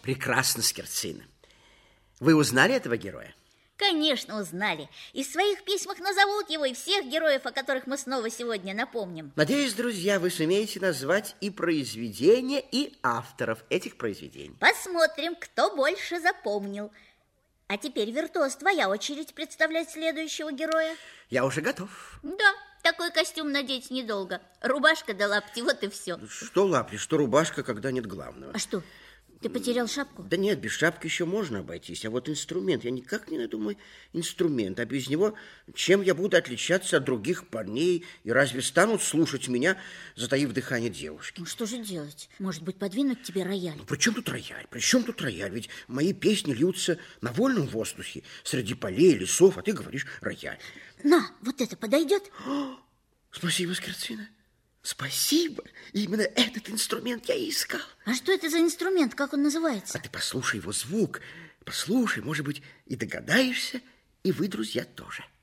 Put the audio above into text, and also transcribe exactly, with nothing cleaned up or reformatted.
Прекрасно, Скирцина. Вы узнали этого героя? Конечно, узнали. И в своих письмах назовут его, и всех героев, о которых мы снова сегодня напомним. Надеюсь, друзья, вы сумеете назвать и произведения, и авторов этих произведений. Посмотрим, кто больше запомнил. А теперь, Виртуоз, твоя очередь представлять следующего героя. Я уже готов. Да, такой костюм надеть недолго. Рубашка да лапти, вот и все. Что лапти, что рубашка, когда нет главного. А что? Ты потерял шапку? Да нет, без шапки еще можно обойтись. А вот инструмент, я никак не найду мой инструмент. А без него чем я буду отличаться от других парней? И разве станут слушать меня, затаив дыхание девушки? Ну что же делать? Может быть, подвинуть тебе рояль? Ну, при чем тут рояль? При чем тут рояль? Ведь мои песни льются на вольном воздухе, среди полей, лесов, а ты говоришь рояль. На, вот это подойдет? О, спасибо, Скирцина. Спасибо. Именно этот инструмент я и искал. А что это за инструмент? Как он называется? А ты послушай его звук. Послушай, может быть, и догадаешься, и вы, друзья, тоже.